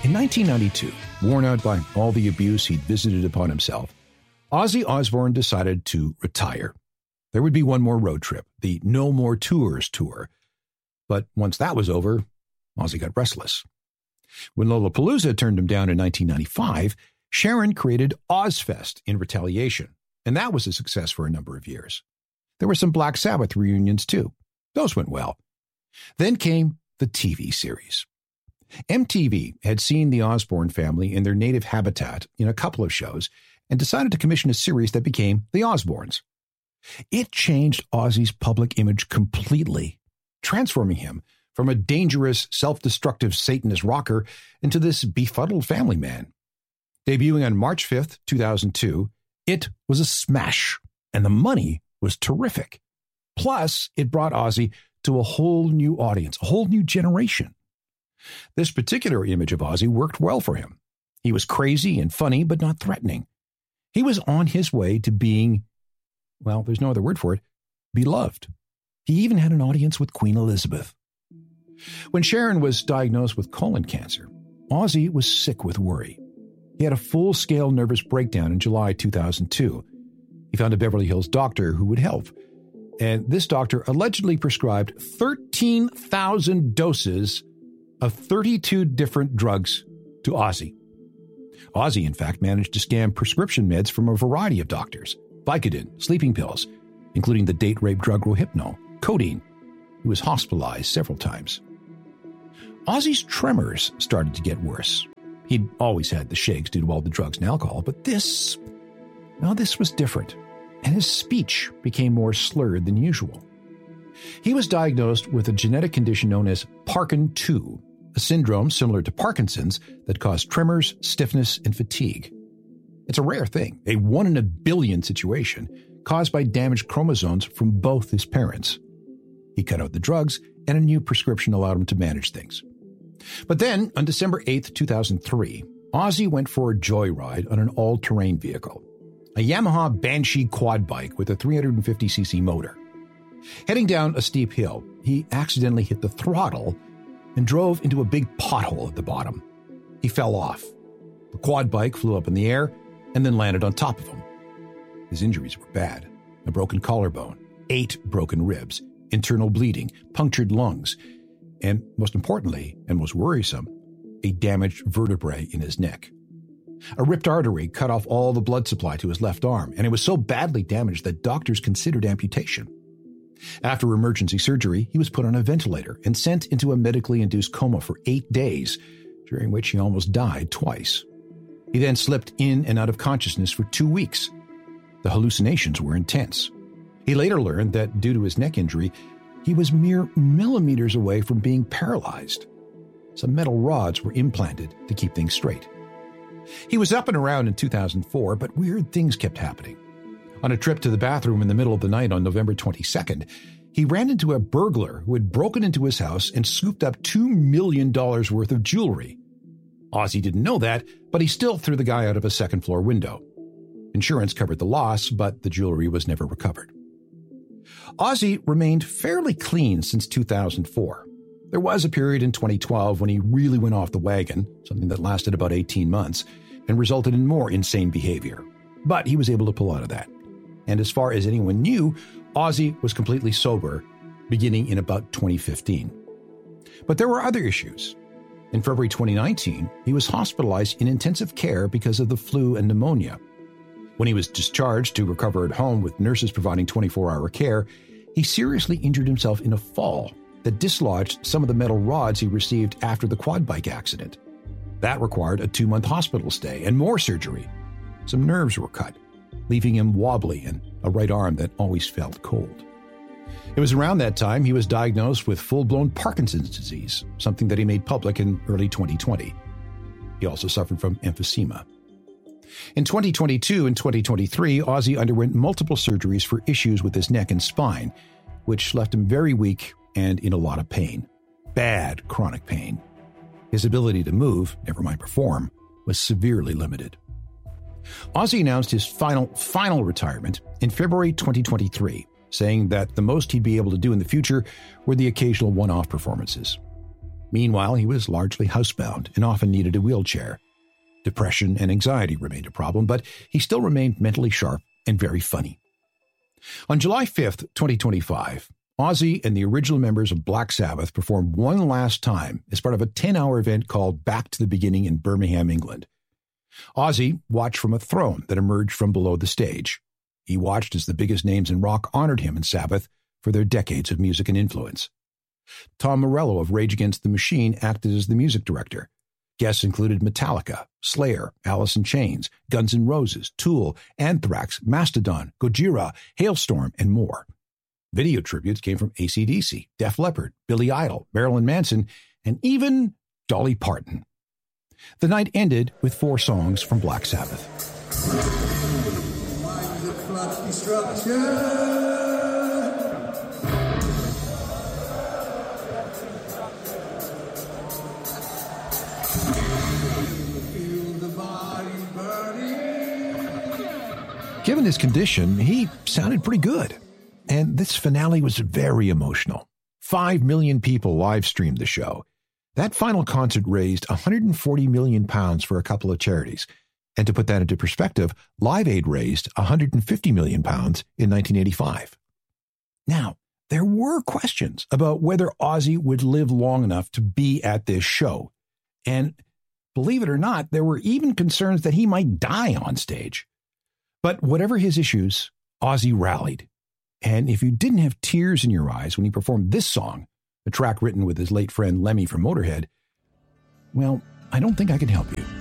In 1992, worn out by all the abuse he'd visited upon himself, Ozzy Osbourne decided to retire. There would be one more road trip, the No More Tours tour. But once that was over, Ozzy got restless. When Lollapalooza turned him down in 1995, Sharon created Ozzfest in retaliation, and that was a success for a number of years. There were some Black Sabbath reunions too. Those went well. Then came the TV series. MTV had seen the Osbourne family in their native habitat in a couple of shows and decided to commission a series that became The Osbournes. It changed Ozzy's public image completely, transforming him from a dangerous, self-destructive Satanist rocker into this befuddled family man. Debuting on March 5th, 2002, it was a smash, and the money was terrific. Plus, it brought Ozzy to a whole new audience, a whole new generation. This particular image of Ozzy worked well for him. He was crazy and funny, but not threatening. He was on his way to being, well, there's no other word for it, beloved. He even had an audience with Queen Elizabeth. When Sharon was diagnosed with colon cancer, Ozzy was sick with worry. He had a full-scale nervous breakdown in July 2002. He found a Beverly Hills doctor who would help, and this doctor allegedly prescribed 13,000 doses of 32 different drugs to Ozzy. Ozzy, in fact, managed to scam prescription meds from a variety of doctors: Vicodin, sleeping pills, including the date rape drug Rohypnol, codeine. He was hospitalized several times. Ozzy's tremors started to get worse. He'd always had the shakes due to all the drugs and alcohol, but this was different, and his speech became more slurred than usual. He was diagnosed with a genetic condition known as Parkin-2, a syndrome similar to Parkinson's that caused tremors, stiffness, and fatigue. It's a rare thing, a 1 in a billion situation caused by damaged chromosomes from both his parents. He cut out the drugs, and a new prescription allowed him to manage things. But then, on December 8th, 2003, Ozzy went for a joyride on an all-terrain vehicle, a Yamaha Banshee quad bike with a 350cc motor. Heading down a steep hill, he accidentally hit the throttle and drove into a big pothole at the bottom. He fell off. The quad bike flew up in the air and then landed on top of him. His injuries were bad: a broken collarbone, 8 broken ribs, internal bleeding, punctured lungs, and most importantly, and most worrisome, a damaged vertebrae in his neck. A ripped artery cut off all the blood supply to his left arm, and it was so badly damaged that doctors considered amputation. After emergency surgery, he was put on a ventilator and sent into a medically induced coma for 8 days, during which he almost died twice. He then slipped in and out of consciousness for 2 weeks. The hallucinations were intense. He later learned that due to his neck injury, he was mere millimeters away from being paralyzed. Some metal rods were implanted to keep things straight. He was up and around in 2004, but weird things kept happening. On a trip to the bathroom in the middle of the night on November 22nd, he ran into a burglar who had broken into his house and scooped up $2 million worth of jewelry. Ozzy didn't know that, but he still threw the guy out of a second-floor window. Insurance covered the loss, but the jewelry was never recovered. Ozzy remained fairly clean since 2004. There was a period in 2012 when he really went off the wagon, something that lasted about 18 months, and resulted in more insane behavior. But he was able to pull out of that. And as far as anyone knew, Ozzy was completely sober, beginning in about 2015. But there were other issues. In February 2019, he was hospitalized in intensive care because of the flu and pneumonia. When he was discharged to recover at home with nurses providing 24-hour care, he seriously injured himself in a fall that dislodged some of the metal rods he received after the quad bike accident. That required a 2-month hospital stay and more surgery. Some nerves were cut, leaving him wobbly and a right arm that always felt cold. It was around that time he was diagnosed with full-blown Parkinson's disease, something that he made public in early 2020. He also suffered from emphysema. In 2022 and 2023, Ozzy underwent multiple surgeries for issues with his neck and spine, which left him very weak and in a lot of pain. Bad chronic pain. His ability to move, never mind perform, was severely limited. Ozzy announced his final retirement in February 2023, saying that the most he'd be able to do in the future were the occasional one-off performances. Meanwhile, he was largely housebound and often needed a wheelchair. Depression and anxiety remained a problem, but he still remained mentally sharp and very funny. On July 5th, 2025, Ozzy and the original members of Black Sabbath performed one last time as part of a 10-hour event called Back to the Beginning in Birmingham, England. Ozzy watched from a throne that emerged from below the stage. He watched as the biggest names in rock honored him and Sabbath for their decades of music and influence. Tom Morello of Rage Against the Machine acted as the music director. Guests included Metallica, Slayer, Alice in Chains, Guns N' Roses, Tool, Anthrax, Mastodon, Gojira, Hailstorm, and more. Video tributes came from AC/DC, Def Leppard, Billy Idol, Marilyn Manson, and even Dolly Parton. The night ended with 4 songs from Black Sabbath. Given his condition, he sounded pretty good. And this finale was very emotional. 5 million people live-streamed the show. That final concert raised £140 million for a couple of charities. And to put that into perspective, Live Aid raised £150 million in 1985. Now, there were questions about whether Ozzy would live long enough to be at this show. And believe it or not, there were even concerns that he might die on stage. But whatever his issues, Ozzy rallied. And if you didn't have tears in your eyes when he performed this song, a track written with his late friend Lemmy from Motorhead, well, I don't think I can help you.